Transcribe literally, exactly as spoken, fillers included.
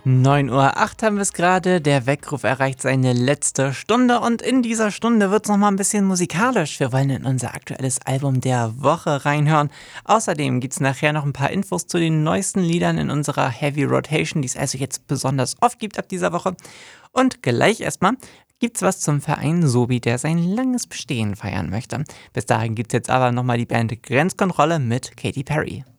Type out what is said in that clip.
neun Uhr acht haben wir es gerade. Der Weckruf erreicht seine letzte Stunde und in dieser Stunde wird es nochmal ein bisschen musikalisch. Wir wollen in unser aktuelles Album der Woche reinhören. Außerdem gibt es nachher noch ein paar Infos zu den neuesten Liedern in unserer Heavy Rotation, die es also jetzt besonders oft gibt ab dieser Woche. Und gleich erstmal gibt's was zum Verein Sobi, der sein langes Bestehen feiern möchte. Bis dahin gibt's jetzt aber nochmal die Band Grenzkontrolle mit Katy Perry.